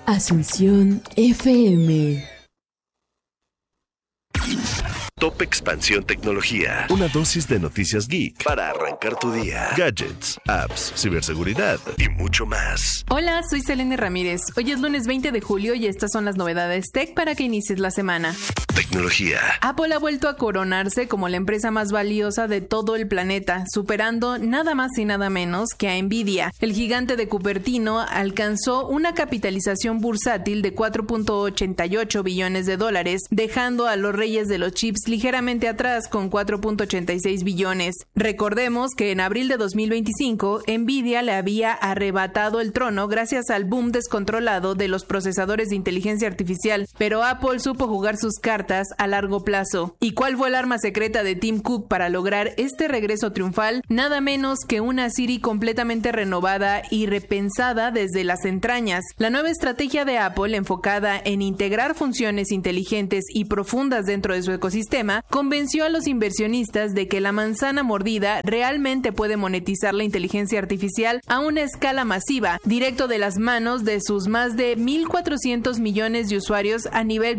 Asunción FM. Top Expansión Tecnología. Una dosis de noticias geek para arrancar tu día. Gadgets, apps, ciberseguridad y mucho más. Hola, soy Selene Ramírez. Hoy es lunes 20 de julio y estas son las novedades tech para que inicies la semana. Tecnología. Apple ha vuelto a coronarse como la empresa más valiosa de todo el planeta, superando nada más y nada menos que a Nvidia. El gigante de Cupertino alcanzó una capitalización bursátil de $4.88 billones, dejando a los reyes de los chips ligeramente atrás con 4.86 billones. Recordemos que en abril de 2025, Nvidia le había arrebatado el trono gracias al boom descontrolado de los procesadores de inteligencia artificial, pero Apple supo jugar sus cartas a largo plazo. ¿Y cuál fue el arma secreta de Tim Cook para lograr este regreso triunfal? Nada menos que una Siri completamente renovada y repensada desde las entrañas. La nueva estrategia de Apple, enfocada en integrar funciones inteligentes y profundas dentro de su ecosistema, convenció a los inversionistas de que la manzana mordida realmente puede monetizar la inteligencia artificial a una escala masiva, directo de las manos de sus más de 1.400 millones de usuarios a nivel